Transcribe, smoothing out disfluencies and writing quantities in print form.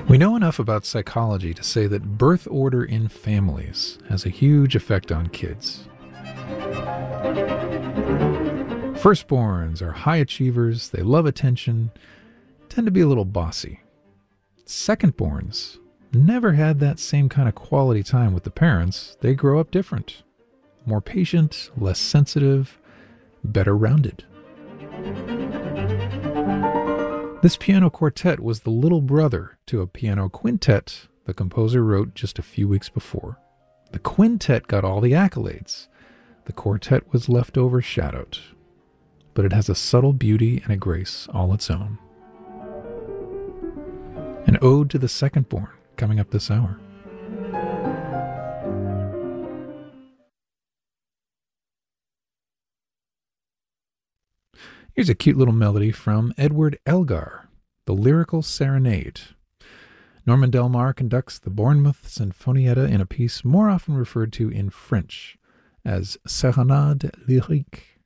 We know enough about psychology to say that birth order in families has a huge effect on kids. Firstborns are high achievers, they love attention, tend to be a little bossy. Secondborns never had that same kind of quality time with the parents. They grow up different, more patient, less sensitive, better rounded. This piano quartet was the little brother to a piano quintet the composer wrote just a few weeks before. The quintet got all the accolades. The quartet was left overshadowed. But it has a subtle beauty and a grace all its own. An ode to the secondborn coming up this hour. Here's a cute little melody from Edward Elgar, the Lyrical Serenade. Norman Delmar conducts the Bournemouth Sinfonietta in a piece more often referred to in French as Serenade Lyrique.